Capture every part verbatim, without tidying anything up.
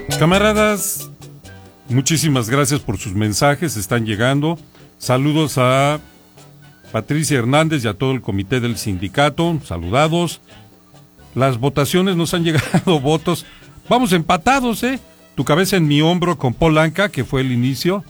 Camaradas, muchísimas gracias por sus mensajes, están llegando. Saludos a Patricia Hernández y a todo el comité del sindicato, saludados. Las votaciones nos han llegado votos. Vamos empatados, ¿eh? Tu cabeza en mi hombro con Polanca, que fue el inicio.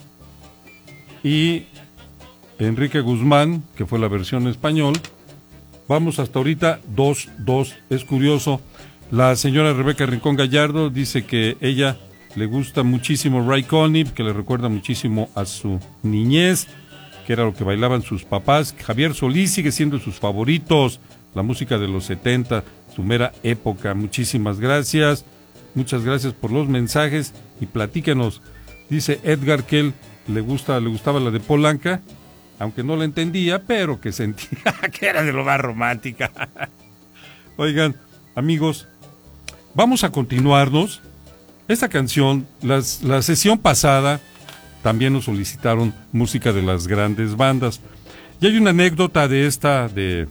Y Enrique Guzmán, que fue la versión en español. Vamos hasta ahorita dos dos. Es curioso. La señora Rebeca Rincón Gallardo dice que ella le gusta muchísimo Ray Conniff, que le recuerda muchísimo a su niñez, que era lo que bailaban sus papás. Javier Solís sigue siendo sus favoritos, la música de los setenta, su mera época. Muchísimas gracias, muchas gracias por los mensajes y platíquenos. Dice Edgar que él le gusta, le gustaba la de Polanca, aunque no la entendía, pero que sentía que era de lo más romántica. Oigan, amigos, vamos a continuarnos. Esta canción, las, la sesión pasada, también nos solicitaron música de las grandes bandas. Y hay una anécdota de esta, de,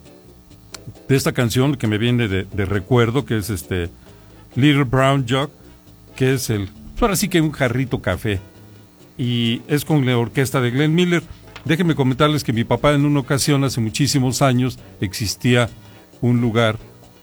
de esta canción que me viene de, de recuerdo, que es este Little Brown Jug, que es el, ahora sí que un jarrito café. Y es con la orquesta de Glenn Miller. Déjenme comentarles que mi papá en una ocasión, hace muchísimos años, existía un lugar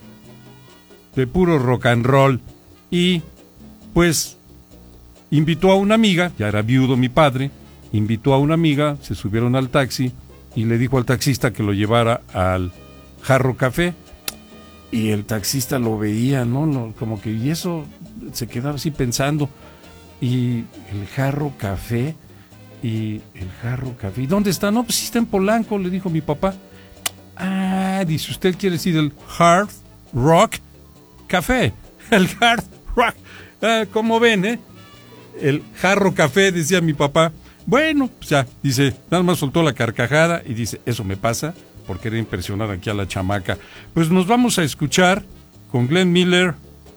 de puro rock and roll y pues invitó a una amiga, ya era viudo mi padre, invitó a una amiga, se subieron al taxi y le dijo al taxista que lo llevara al Jarro Café y el taxista lo veía, ¿no? Lo, como que, y eso se quedaba así pensando, y el Jarro Café, y el Jarro Café, ¿y dónde está? No, pues sí está en Polanco, le dijo mi papá. Ah, dice, ¿usted quiere decir el Hard Rock Café? El Hard Rock, ah, ¿cómo ven, eh? El Jarro Café, decía mi papá. Bueno, pues ya, dice, nada más soltó la carcajada y dice, eso me pasa por querer impresionar aquí a la chamaca. Pues nos vamos a escuchar con Glenn Miller,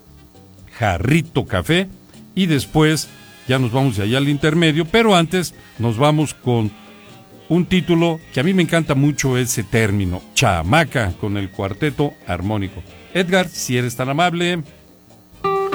Jarrito Café, y después ya nos vamos de allá al intermedio, pero antes nos vamos con un título que a mí me encanta mucho, ese término, chamaca, con el cuarteto armónico. Edgar, si eres tan amable.